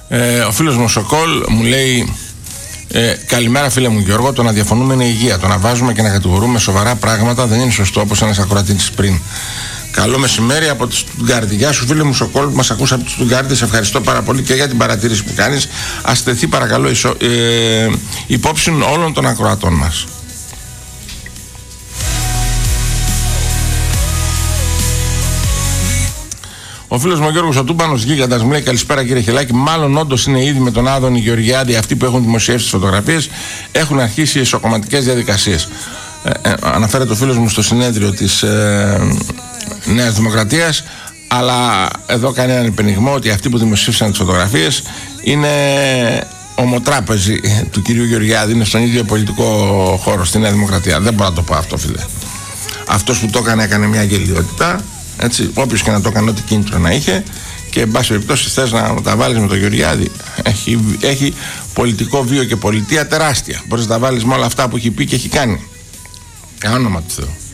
Ο φίλος μου Σοκόλ μου λέει: καλημέρα φίλε μου Γιώργο, το να διαφωνούμε είναι υγεία. Το να βάζουμε και να κατηγορούμε σοβαρά πράγματα δεν είναι σωστό, όπως ένας ακροατής πριν. Καλό μεσημέρι από τη Στουτγκάρδη. Γεια σου φίλε μου Σοκόλ που μας ακούς από τη Στουτγκάρδη. Σε ευχαριστώ πάρα πολύ και για την παρατήρηση που κάνεις. Ας τεθεί παρακαλώ υπόψη όλων των ακροατών μας. Ο φίλος μου ο Γιώργος ο Τούμπανος Γίγαντας μου λέει: καλησπέρα κύριε Χελάκη. Μάλλον όντως είναι ήδη με τον Άδωνη Γεωργιάδη αυτοί που έχουν δημοσιεύσει τις φωτογραφίες. Έχουν αρχίσει οι ισοκομματικές διαδικασίες. Αναφέρεται ο φίλος μου στο συνέδριο της Νέας Δημοκρατίας. Αλλά εδώ κάνει έναν υπενιγμό ότι αυτοί που δημοσίευσαν τις φωτογραφίες είναι ομοτράπεζοι του κυρίου Γεωργιάδη. Είναι στον ίδιο πολιτικό χώρο στη Νέα Δημοκρατία. Δεν μπορώ να το πω αυτό, φίλε. Αυτός που το έκανε μια γελιότητα. Έτσι, όποιος και να το έκανε, ό,τι κίνητρο να είχε, και εν πάση περιπτώσει θες να τα βάλεις με τον Γεωργιάδη, έχει πολιτικό βίο και πολιτεία τεράστια. Μπορείς να τα βάλεις με όλα αυτά που έχει πει και έχει κάνει. Όνομα του Θεού.